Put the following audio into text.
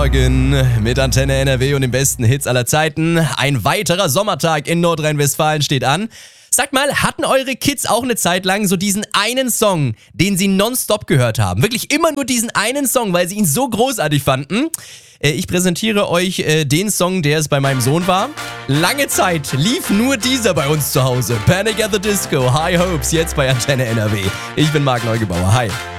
Morgen mit Antenne NRW und den besten Hits aller Zeiten. Ein weiterer Sommertag in Nordrhein-Westfalen steht an. Sagt mal, hatten eure Kids auch eine Zeit lang so diesen einen Song, den sie nonstop gehört haben? Wirklich immer nur diesen einen Song, weil sie ihn so großartig fanden? Ich präsentiere euch den Song, der es bei meinem Sohn war. Lange Zeit lief nur dieser bei uns zu Hause. Panic at the Disco, High Hopes, jetzt bei Antenne NRW. Ich bin Marc Neugebauer. Hi.